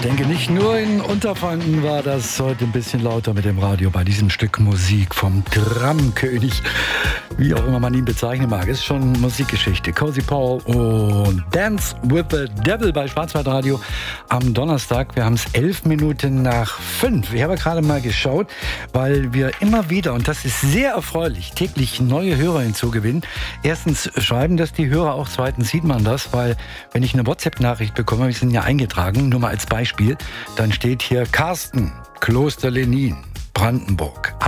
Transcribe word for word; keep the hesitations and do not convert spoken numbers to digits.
denke, nicht nur in Unterfranken war das heute ein bisschen lauter mit dem Radio bei diesem Stück Musik vom Tramkönig, wie auch immer man ihn bezeichnen mag. Ist schon Musikgeschichte. Cozy Paul und Dance with the Devil bei Schwarzwaldradio am Donnerstag. Wir haben es elf Minuten nach fünf. Ich habe gerade mal geschaut, weil wir immer wieder, und das ist sehr erfreulich, täglich neue Hörer hinzugewinnen. Erstens schreiben das die Hörer auch, zweitens sieht man das, weil wenn ich eine WhatsApp-Nachricht bekomme, wir sind ja eingetragen, nur mal als Beispiel, dann steht hier Carsten, Kloster Lenin, Brandenburg.